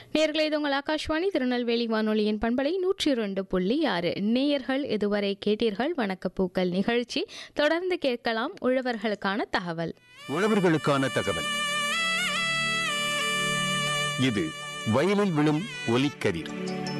நேயர்களே, இது உங்கள் ஆகாஷ்வாணி திருநெல்வேலி வானொலியின் பண்பலை 102.6. நேயர்கள் இதுவரை கேட்டீர்கள் வணக்கப்பூக்கள் நிகழ்ச்சி. தொடர்ந்து கேட்கலாம் உழவர்களுக்கான தகவல். உழவர்களுக்கான தகவல். இது வயலில் விழும் ஒலிக்கதிர்.